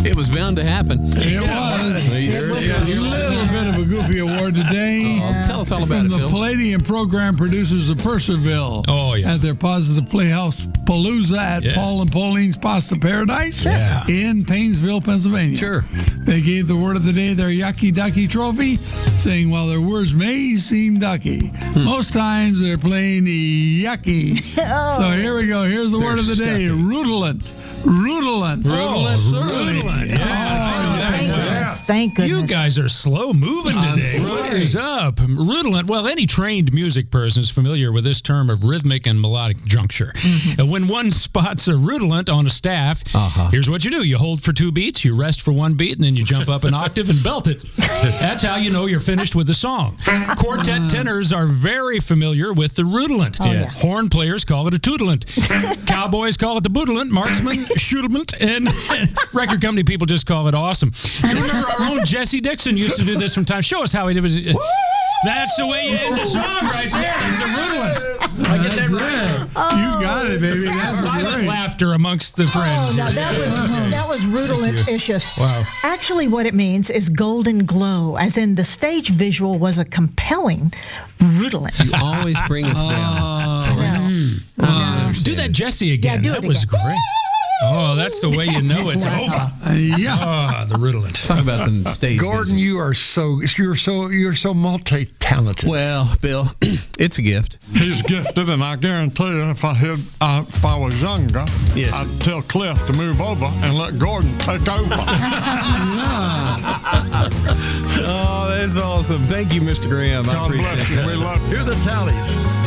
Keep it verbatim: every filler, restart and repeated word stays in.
It was bound to happen. It was. It was A little bit of a goofy award today. Oh, tell us all about From it, the Phil. Palladium program producers of Purcellville. Oh, yeah. At their Positive Playhouse Palooza at Yeah. Paul and Pauline's Pasta Paradise Yeah. in Painesville, Pennsylvania. Sure. They gave the word of the day their Yucky Ducky trophy, saying while their words may seem ducky, most times they're plain yucky. So here we go. Here's the They're word of the day. stuffy. Rutilant. Rutilant. Oh, certainly. Rutilant, yeah. Oh, thank goodness. Thank goodness. You guys are slow moving today. What is up? Rutilant. Well, any trained music person is familiar with this term of rhythmic and melodic juncture. And when one spots a rutilant on a staff, Uh-huh. here's what you do. You hold for two beats, you rest for one beat, and then you jump up an octave and belt it. That's how you know you're finished with the song. Quartet tenors are very familiar with the rutilant. Oh, yeah. Horn players call it a tootlant. Cowboys call it the bootlant. Marksman, shootlement, and record company people just call it awesome. You remember our own Jesse Dixon used to do this from time. Show us how he did it. That's the way you end the song right there. It's the rutilant. I get that right. You got it, baby. That's Silent great. laughter amongst the Oh, friends. now that was that was rutilant-icious. Wow. Actually, what it means is golden glow, as in the stage visual was a compelling rutilant. You always bring us down. Yeah. Do that Jesse again. Yeah, do that it was again. great. Oh, that's the way you know it's over. Uh, yeah. Ah, the rutilant. Talk about some stage. Gordon, vision. you are so you're so you're so multi-talented. Well, Bill, it's a gift. He's gifted, and I guarantee you, if I had, uh, if I was younger, Yeah. I'd tell Cliff to move over and let Gordon take over. Oh, that's awesome. Thank you, Mister Graham. I God appreciate bless you. that. We love you. Here are the tallies.